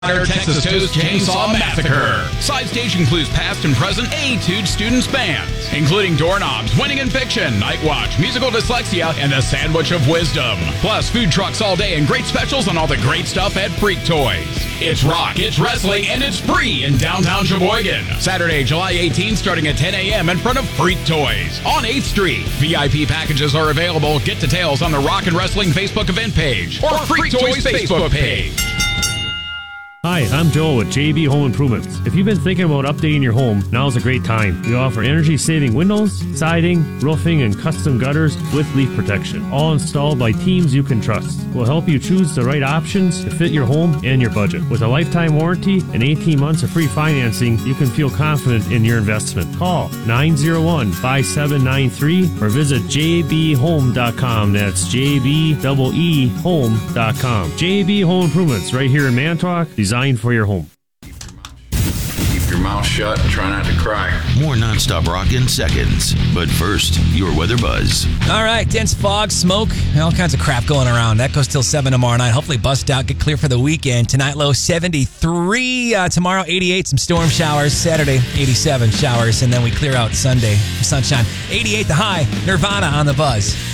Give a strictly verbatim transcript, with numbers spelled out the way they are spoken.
Texas Toast Chainsaw Massacre. Side stage includes past and present A-Tude students bands, including Doorknobs, Winning in Fiction, Night Watch, Musical Dyslexia, and the Sandwich of Wisdom. Plus food trucks all day and great specials on all the great stuff at Freak Toys. It's rock, it's wrestling, and it's free in downtown Sheboygan. Saturday, July eighteenth, starting at ten a.m. in front of Freak Toys on eighth street. V I P packages are available. Get details on the Rock and Wrestling Facebook event page or Freak Toys Facebook page. Hi, I'm Joel with J B Home Improvements. If you've been thinking about updating your home, now's a great time. We offer energy-saving windows, siding, roofing, and custom gutters with leak protection, all installed by teams you can trust. We'll help you choose the right options to fit your home and your budget. With a lifetime warranty and eighteen months of free financing, you can feel confident in your investment. Call nine oh one, five seven nine three or visit j b home dot com. That's J B E E home dot com. J B Home Improvements, right here in Manitowoc, designed for your home. Keep your mouth shut and try not to cry. More nonstop rock in seconds. But first, your weather buzz. All right, dense fog, smoke, all kinds of crap going around. That goes till seven tomorrow night. Hopefully bust out, get clear for the weekend. Tonight low seventy-three. Uh, tomorrow eighty-eight, some storm showers. Saturday eighty-seven showers. And then we clear out Sunday, sunshine. eighty-eight the high. Nirvana on the buzz.